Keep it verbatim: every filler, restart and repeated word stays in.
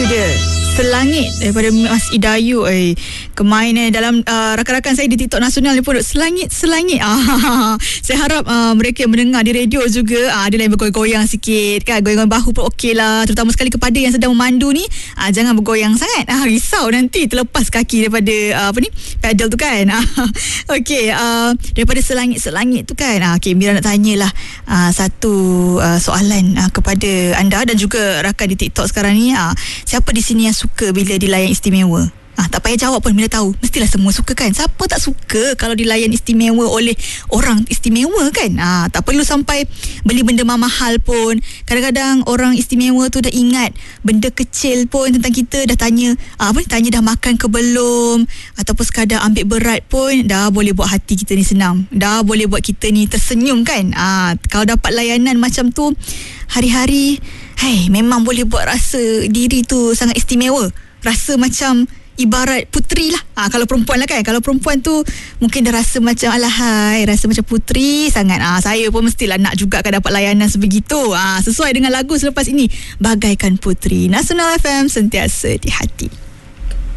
dia Selangit daripada Mas Idayu. Eh, kemain eh dalam uh, rakan-rakan saya di TikTok nasional ni pun selangit selangit. Ah, saya harap uh, mereka yang mendengar di radio juga uh, ada yang bergoyang-goyang sikit kan, goyang bahu pun okey lah, terutama sekali kepada yang sedang memandu ni. Uh, jangan bergoyang sangat. Ah, risau nanti terlepas kaki daripada uh, apa ni pedal tu kan. Ah, okey, uh, daripada selangit-selangit tu kan. Ah, okey, Mira nak tanyalah uh, satu uh, soalan uh, kepada anda dan juga rakan di TikTok sekarang ni. Uh, siapa di sini yang suka bila dilayan istimewa? Ah, tak payah jawab pun, Mira tahu mestilah semua suka kan. Siapa tak suka kalau dilayan istimewa oleh orang istimewa kan. Ah, tak perlu sampai beli benda mahal pun. Kadang-kadang orang istimewa tu dah ingat benda kecil pun tentang kita, dah tanya ah, apa tanya dah makan ke belum, ataupun sekadar ambil berat pun dah boleh buat hati kita ni senang, dah boleh buat kita ni tersenyum kan. Ah, kalau dapat layanan macam tu hari-hari, hey, memang boleh buat rasa diri tu sangat istimewa. Rasa macam ibarat puteri lah. Ha, kalau perempuan lah kan. Kalau perempuan tu mungkin dah rasa macam alahai, rasa macam puteri sangat. Ha, saya pun mestilah nak juga kan dapat layanan sebegitu. Ha, sesuai dengan lagu selepas ini, Bagaikan Puteri. Nasional F M, sentiasa di hati.